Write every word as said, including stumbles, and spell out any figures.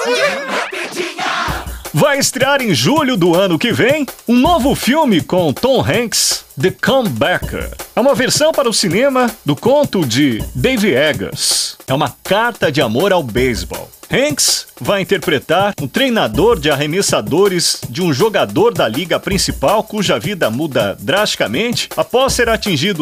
Vai estrear em julho do ano que vem um novo filme com Tom Hanks, The Comebacker. É uma versão para o cinema do conto de Dave Eggers. É uma carta de amor ao beisebol. Hanks vai interpretar um treinador de arremessadores de um jogador da liga principal cuja vida muda drasticamente após ser atingido